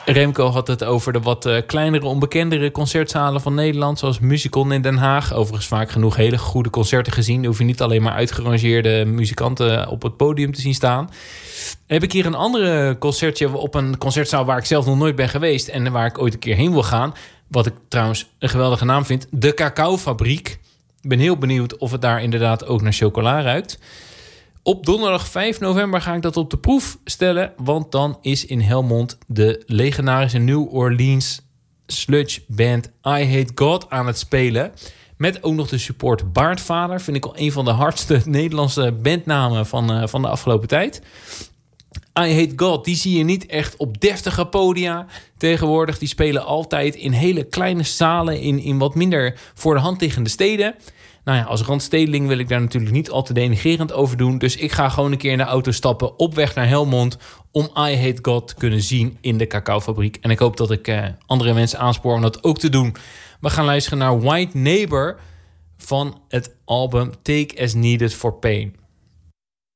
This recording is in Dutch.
Remco had het over de wat kleinere, onbekendere concertzalen van Nederland, zoals Musicon in Den Haag. Overigens vaak genoeg hele goede concerten gezien. Dan hoef je niet alleen maar uitgerangeerde muzikanten op het podium te zien staan. Heb ik hier een andere concertje op een concertzaal waar ik zelf nog nooit ben geweest en waar ik ooit een keer heen wil gaan. Wat ik trouwens een geweldige naam vind. De Cacaofabriek. Ik ben heel benieuwd of het daar inderdaad ook naar chocola ruikt. Op donderdag 5 november ga ik dat op de proef stellen. Want dan is in Helmond de legendarische New Orleans sludge band I Hate God aan het spelen. Met ook nog de support Baardvader. Vind ik al een van de hardste Nederlandse bandnamen van de afgelopen tijd. I Hate God, die zie je niet echt op deftige podia tegenwoordig. Die spelen altijd in hele kleine zalen in wat minder voor de hand liggende steden. Nou ja, als randstedeling wil ik daar natuurlijk niet al te denigrerend over doen. Dus ik ga gewoon een keer in de auto stappen op weg naar Helmond om I Hate God te kunnen zien in de Cacaofabriek. En ik hoop dat ik andere mensen aanspoor om dat ook te doen. We gaan luisteren naar White Neighbor van het album Take As Needed for Pain.